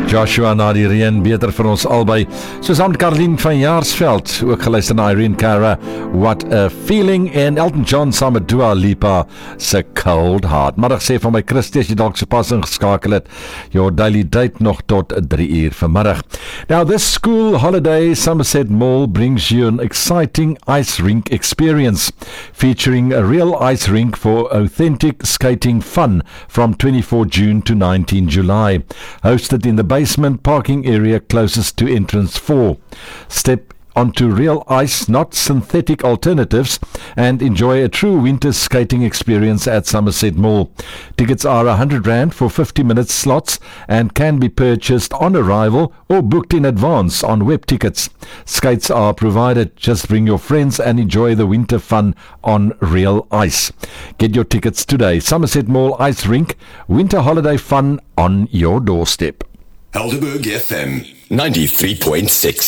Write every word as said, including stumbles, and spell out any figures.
Joshua na die reën, beter vir ons albei. Soos aan Karlien van Jaarsveld, ook geluister na Irene Cara, What a Feeling, en Elton John saam met Dua Lipa se Cold Heart. Maar ek sê van my Christie, as jy dalk so pas ingeskakel het, your daily date nog tot drie uur vanmiddag. Now this school holiday, Somerset Mall brings you an exciting ice rink experience, featuring a real ice rink for authentic skating fun from twenty-fourth June to nineteenth July. Hosted in the basement parking area closest to entrance four. Step onto real ice, not synthetic alternatives, and enjoy a true winter skating experience at Somerset Mall. Tickets are one hundred rand for fifty minute slots and can be purchased on arrival or booked in advance on web tickets. Skates are provided. Just bring your friends and enjoy the winter fun on real ice. Get your tickets today. Somerset Mall Ice Rink, winter holiday fun on your doorstep. Helderberg F M ninety-three point six.